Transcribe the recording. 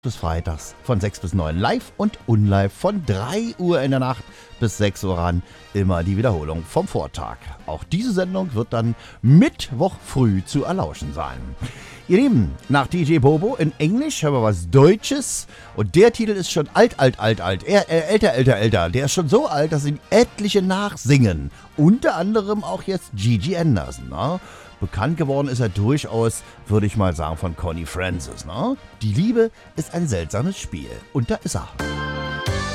bis freitags von 6 bis 9 live und unlive von 3 Uhr in der Nacht bis 6 Uhr ran. Immer die Wiederholung vom Vortag. Auch diese Sendung wird dann Mittwoch früh zu erlauschen sein. Ihr Lieben, nach DJ Bobo in Englisch hören wir was Deutsches. Und der Titel ist schon alt. Älter. Der ist schon so alt, dass ihn etliche nachsingen. Unter anderem auch jetzt Gigi Anderson. Ne? Bekannt geworden ist er durchaus, würde ich mal sagen, von Connie Francis. Ne? Die Liebe ist ein seltsames Spiel. Und da ist er.